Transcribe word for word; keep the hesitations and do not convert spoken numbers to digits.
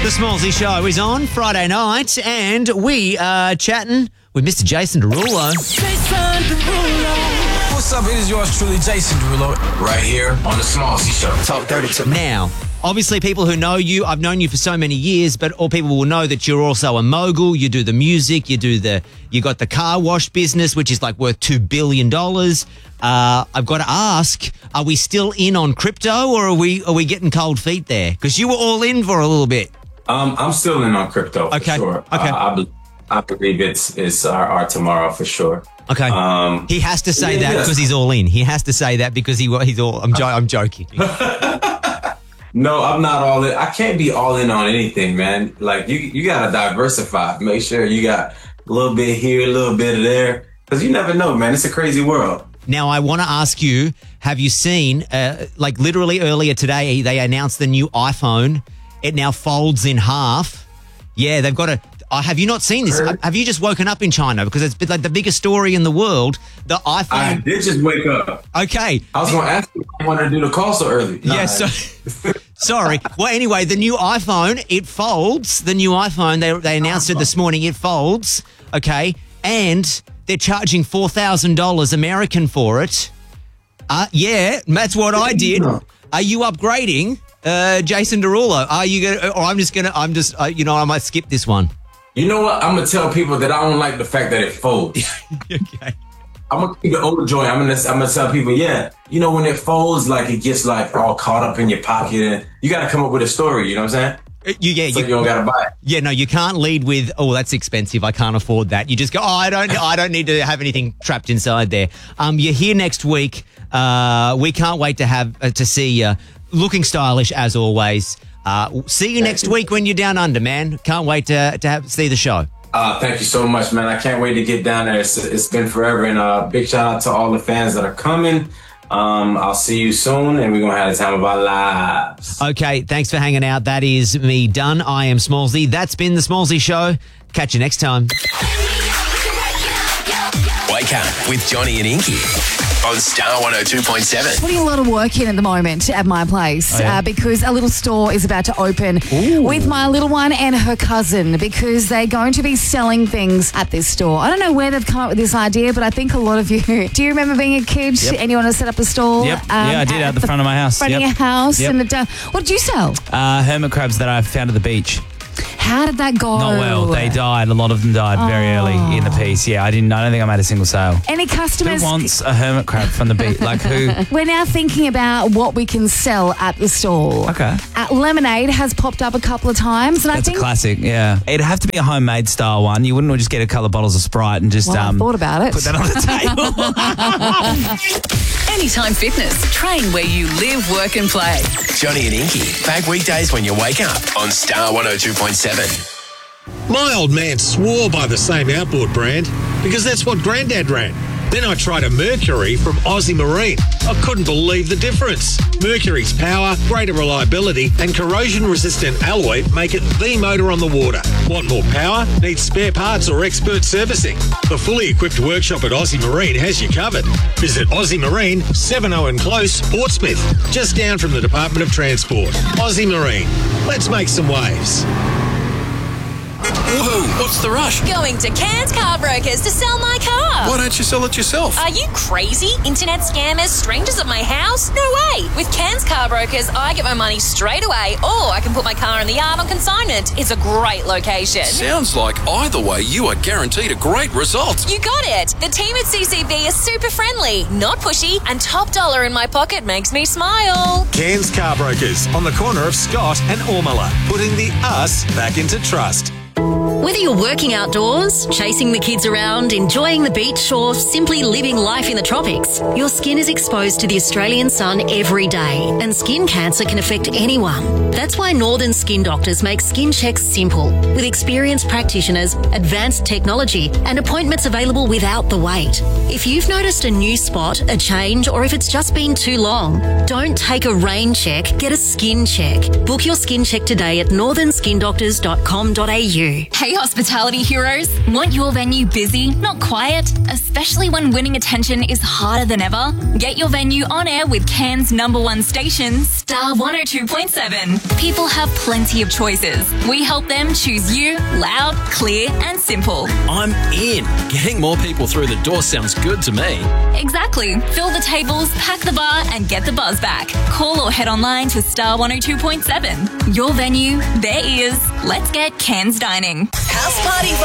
The Smallsy Show is on Friday night, and we are chatting with Mister Jason Derulo. Jason Derulo. What's up? It is yours truly, Jason Derulo, right here on The Smallsy Show. Talk dirty to me. Now, obviously people who know you, I've known you for so many years, but all people will know that you're also a mogul. You do the music, you do the, you got the car wash business, which is like worth two billion dollars. Uh, I've got to ask, are we still in on crypto, or are we, are we getting cold feet there? Because you were all in for a little bit. Um, I'm still in on crypto for Okay. sure. Okay. Uh, I, be- I believe it's it's our, our tomorrow for sure. Okay. Um, he has to say yeah, that yes. because he's all in. He has to say that because he he's all. I'm jo- I'm joking. No, I'm not all in. I can't be all in on anything, man. Like you, you gotta diversify. Make sure you got a little bit here, a little bit of there, because you never know, man. It's a crazy world. Now, I want to ask you: have you seen, uh, like, literally earlier today, they announced the new iPhone. It now folds in half. Yeah, they've got a. Uh, have you not seen this? Heard. Have you just woken up in China? Because it's been like the biggest story in the world. The iPhone. I did just wake up. Okay. I was gonna ask you if you wanted to do the call so early. Nah, Yeah, so, sorry. Well, anyway, the new iPhone, it folds. The new iPhone, they they announced it this morning, it folds, okay? And they're charging four thousand dollars American for it. Uh, yeah, that's what I did. Are you upgrading, uh, Jason Derulo? Are you going to, or I'm just going to, I'm just, uh, you know, I might skip this one. You know what? I'm gonna tell people that I don't like the fact that it folds. Okay. I'm gonna keep it overjoyed. I'm gonna I'm gonna tell people, yeah, you know, when it folds, like it gets like all caught up in your pocket, and you got to come up with a story. You know what I'm saying? Uh, You, yeah, So you, you don't gotta buy it. yeah, no, you can't lead with, oh, that's expensive, I can't afford that. You just go, oh, I don't, I don't need to have anything trapped inside there. Um, you're here next week. Uh, we can't wait to have uh, to see you, looking stylish as always. Uh, see you next week when you're down under, man. Can't wait to to have, see the show. Uh, thank you so much, man. I can't wait to get down there. It's, it's been forever, and uh, big shout out to all the fans that are coming. Um, I'll see you soon, and we're gonna have the time of our lives. Okay, thanks for hanging out. That is me done. I am Smallsy. That's been the Smallsy Show. Catch you next time. Wake up with Johnny and Inky on Star one oh two point seven. Putting a lot of work in at the moment at my place Oh, yeah? uh, because a little store is about to open with my little one and her cousin, because they're going to be selling things at this store. I don't know where they've come up with this idea, but I think a lot of you, do you remember being a kid Yep. and you want to set up a stall? Yep. Yeah, I did out the front of my house. Front Yep. of your house. Yep. And it, uh, what did you sell? Uh, hermit crabs that I found at the beach. How did that go? Not well. They died. A lot of them died very Oh. early in the piece. Yeah, I didn't. I don't think I made a single sale. Any customers? Who wants a hermit crab from the beach? Like who? We're now thinking about what we can sell at the store. Okay. Uh, lemonade has popped up a couple of times, and I That's a think classic. Yeah, it'd have to be a homemade style one. You wouldn't just get a couple of bottles of Sprite and just Well, I um thought about it. put that on the table. Anytime Fitness. Train where you live, work and play. Johnny and Inky, back weekdays when you wake up on Star one oh two point seven. My old man swore by the same outboard brand because that's what Grandad ran. Then I tried a Mercury from Aussie Marine. I couldn't believe the difference. Mercury's power, greater reliability, and corrosion-resistant alloy make it the motor on the water. Want more power? Need spare parts or expert servicing? The fully equipped workshop at Aussie Marine has you covered. Visit Aussie Marine, seven oh and Close, Portsmouth, just down from the Department of Transport. Aussie Marine. Let's make some waves. Whoa, what's the rush? Going to Cairns Car Brokers to sell my car. Why don't you sell it yourself? Are you crazy? Internet scammers, strangers at my house? No way. With Cairns Car Brokers, I get my money straight away, or I can put my car in the yard on consignment. It's a great location. Sounds like either way you are guaranteed a great result. You got it. The team at C C B is super friendly, not pushy, and top dollar in my pocket makes me smile. Cairns Car Brokers on the corner of Scott and Ormala, putting the us back into trust. Whether you're working outdoors, chasing the kids around, enjoying the beach, or simply living life in the tropics, your skin is exposed to the Australian sun every day, and skin cancer can affect anyone. That's why Northern Skin Doctors make skin checks simple, with experienced practitioners, advanced technology, and appointments available without the wait. If you've noticed a new spot, a change, or if it's just been too long, don't take a rain check, get a skin check. Book your skin check today at northern skin doctors dot com dot a u. Hey, hospitality heroes. Want your venue busy, not quiet? Especially when winning attention is harder than ever? Get your venue on air with Cairns' number one station, Star one oh two point seven. People have plenty of choices. We help them choose you loud, clear, and simple. I'm in. Getting more people through the door sounds good to me. Exactly. Fill the tables, pack the bar, and get the buzz back. Call or head online to Star one oh two point seven. Your venue, their ears. Let's get Cairns dining. House party